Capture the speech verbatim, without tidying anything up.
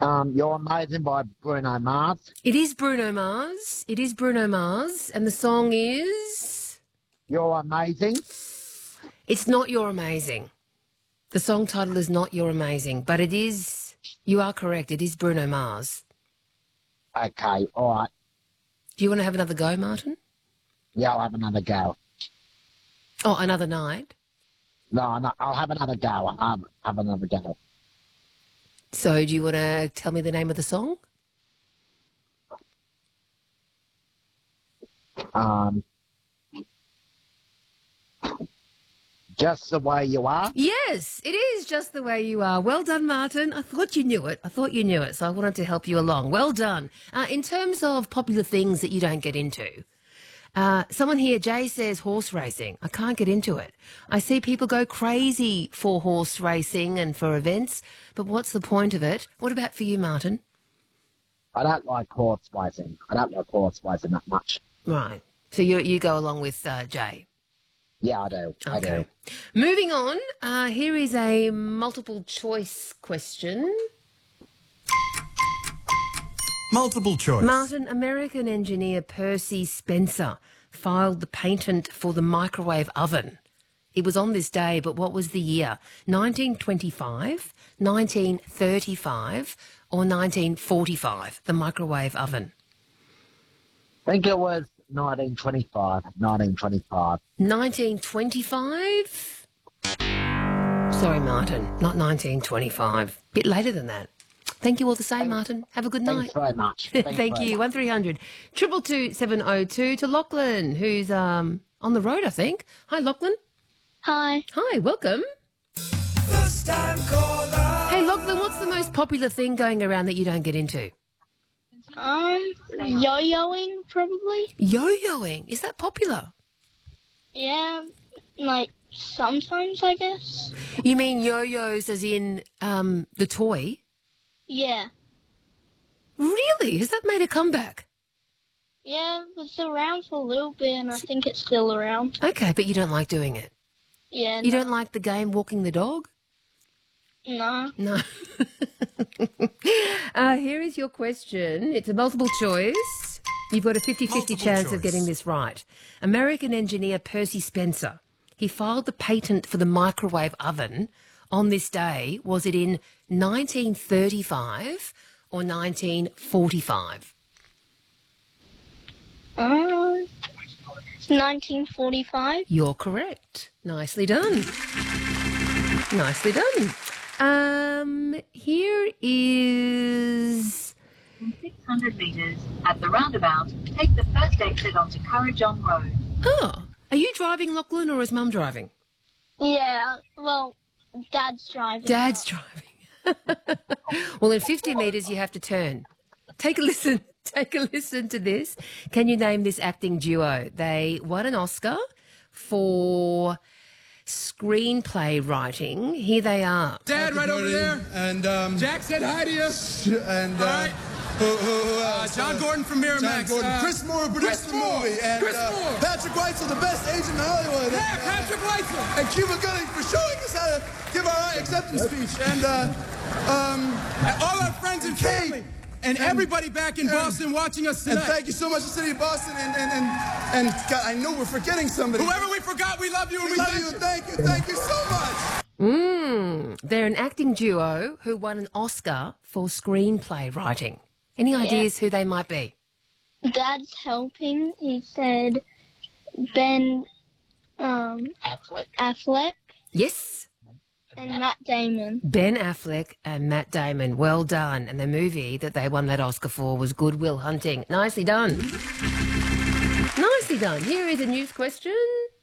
Um, You're Amazing by Bruno Mars. It is Bruno Mars. It is Bruno Mars. And the song is... You're Amazing. It's not You're Amazing. The song title is not You're Amazing, but it is... You are correct. It is Bruno Mars. Okay, all right. Do you want to have another go, Martin? Yeah, I'll have another go. Oh, another night? No, no, I'll have another go. I'll have, have another go. So do you want to tell me the name of the song? Um, Just the Way You Are. Yes, it is Just the Way You Are. Well done, Martin. I thought you knew it. I thought you knew it, so I wanted to help you along. Well done. Uh, in terms of popular things that you don't get into, uh, someone here, Jay, says horse racing. I can't get into it. I see people go crazy for horse racing and for events, but what's the point of it? What about for you, Martin? I don't like horse racing. I don't like horse racing that much. Right. So you you go along with uh, Jay. Yeah, I do. I Okay. do. Moving on, uh, here is a multiple choice question. Multiple choice. Martin, American engineer Percy Spencer filed the patent for the microwave oven. It was on this day, but what was the year? nineteen twenty-five, nineteen thirty-five or nineteen forty-five, the microwave oven? I think it was nineteen twenty-five. nineteen twenty-five. nineteen twenty-five? Sorry, Martin, not nineteen twenty-five. Bit later than that. Thank you all the same, Martin. Have a good night. Thanks very much. Thanks Thank very you. much. One three hundred triple two seven oh two to Lachlan, who's um on the road, I think. Hi, Lachlan. Hi. Hi, welcome. First time caller. Hey, Lachlan, what's the most popular thing going around that you don't get into? Um, yo-yoing, probably. Yo-yoing. Is that popular? Yeah, like, sometimes, I guess. You mean yo-yos as in um the toy? Yeah. Really? Has that made a comeback? Yeah, it was around for a little bit, and I think it's still around. Okay, but you don't like doing it. Yeah, You no. don't like the game Walking the Dog? No. No. uh, here is your question. It's a multiple choice. You've got a fifty-fifty Multiple chance of choice. getting this right. American engineer Percy Spencer, he filed the patent for the microwave oven on this day. Was it in nineteen thirty-five or nineteen forty-five? Uh, it's nineteen forty-five. You're correct. Nicely done. Nicely done. Um, here is... six hundred metres at the roundabout, take the first exit onto Currajong Road. Oh, are you driving, Lachlan, or is Mum driving? Yeah, well, Dad's driving. Dad's driving. Well, in fifty metres, you have to turn. Take a listen. Take a listen to this. Can you name this acting duo? They won an Oscar for screenplay writing. Here they are. Dad, right over there. And um, Jack said hi to you. and All uh, right. who, who, who Uh, else? John Gordon from Miramax. John Gordon. Uh, Chris Moore produced Chris the Moore. movie, and Chris uh, Moore. Patrick Weitzel, the best agent in Hollywood. Yeah, Patrick Weitzel. And Cuba Gooding for showing us how to give our acceptance speech. And uh, um, And all our friends and Kate. family. And, everybody back in and- Boston watching us and tonight. thank you so much, the city of Boston. And and and, and God, I know we're forgetting somebody. Whoever we forgot, we love you and we we love thank you. you. Thank you. Thank you so much. Mm, they're an acting duo who won an Oscar for screenplay writing. Any ideas who they might be? Dad's helping. He said Ben um, Affleck. Affleck Yes, and Matt Damon. Ben Affleck and Matt Damon. Well done. And the movie that they won that Oscar for was Good Will Hunting. Nicely done. Nicely done. Here is a news question.